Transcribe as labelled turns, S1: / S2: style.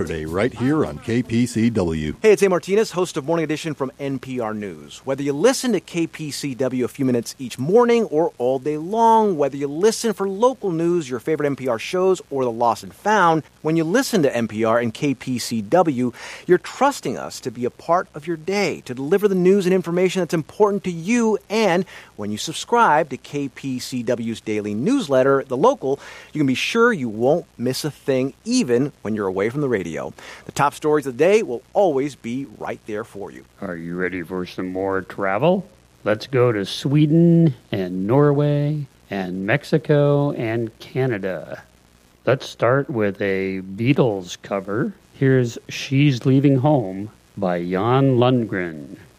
S1: Today, right here on KPCW.
S2: Hey, it's A. Martinez, host of Morning Edition from NPR News. Whether you listen to KPCW a few minutes each morning or all day long, whether you listen for local news, your favorite NPR shows, or the lost and found, when you listen to NPR and KPCW, you're trusting us to be a part of your day, to deliver the news and information that's important to you. And when you subscribe to KPCW's daily newsletter, The Local, you can be sure you won't miss a thing, even when you're away from the radio. The top stories of the day will always be right there for you.
S3: Are you ready for some more travel? Let's go to Sweden and Norway and Mexico and Canada. Let's start with a Beatles cover. Here's She's Leaving Home by Jan Lundgren.